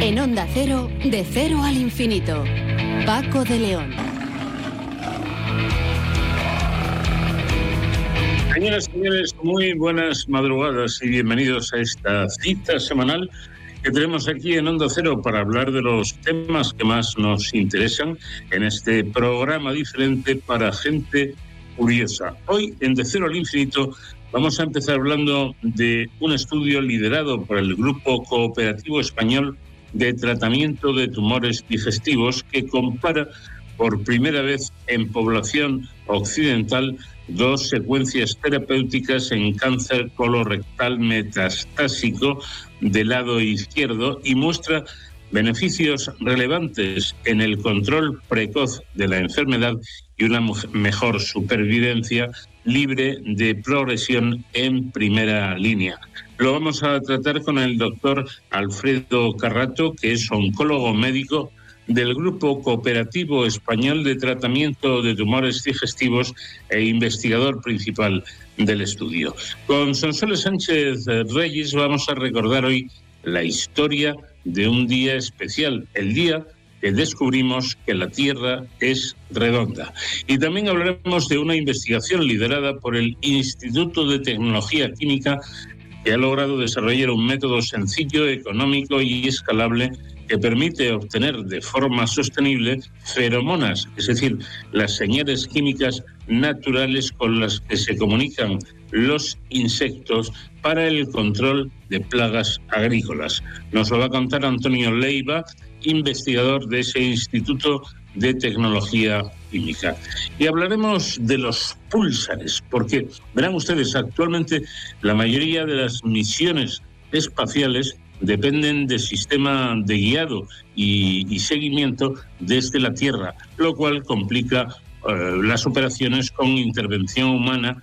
En Onda Cero, de cero al infinito. Paco de León. Señoras y señores, muy buenas madrugadas y bienvenidos a esta cita semanal que tenemos aquí en Onda Cero para hablar de los temas que más nos interesan en este programa diferente para gente curiosa. Hoy, en De Cero al Infinito, vamos a empezar hablando de un estudio liderado por el Grupo Cooperativo Español de Tratamiento de Tumores Digestivos que compara por primera vez en población occidental dos secuencias terapéuticas en cáncer colorectal metastásico del lado izquierdo y muestra beneficios relevantes en el control precoz de la enfermedad y una mejor supervivencia libre de progresión en primera línea. Lo vamos a tratar con el doctor Alfredo Carrato, que es oncólogo médico del Grupo Cooperativo Español de Tratamiento de Tumores Digestivos e investigador principal del estudio. Con Sonsoles Sánchez Reyes vamos a recordar hoy la historia de un día especial, el día que descubrimos que la Tierra es redonda. Y también hablaremos de una investigación liderada por el Instituto de Tecnología Química que ha logrado desarrollar un método sencillo, económico y escalable que permite obtener de forma sostenible feromonas, es decir, las señales químicas naturales con las que se comunican los insectos para el control de plagas agrícolas. Nos lo va a contar Antonio Leiva, investigador de ese Instituto de Tecnología Química. Y hablaremos de los púlsares, porque verán ustedes, actualmente la mayoría de las misiones espaciales dependen del sistema de guiado y seguimiento desde la Tierra, lo cual complica las operaciones con intervención humana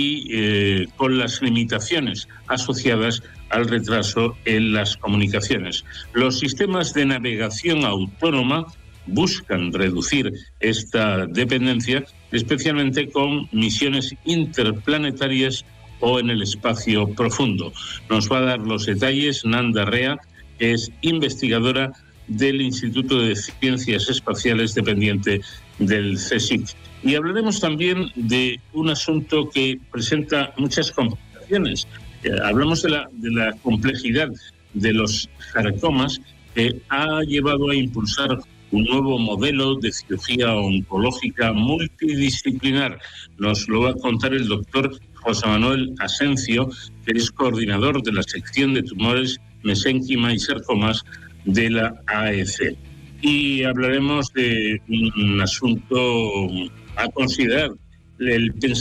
y con las limitaciones asociadas al retraso en las comunicaciones. Los sistemas de navegación autónoma buscan reducir esta dependencia, especialmente con misiones interplanetarias o en el espacio profundo. Nos va a dar los detalles Nanda Rea, que es investigadora del Instituto de Ciencias Espaciales dependiente del CSIC. Y hablaremos también de un asunto que presenta muchas complicaciones. Hablamos de la complejidad de los sarcomas que ha llevado a impulsar un nuevo modelo de cirugía oncológica multidisciplinar. Nos lo va a contar el doctor José Manuel Asencio, que es coordinador de la sección de tumores, mesénquima y sarcomas de la AEC. Y hablaremos de un asunto a considerar, el pensamiento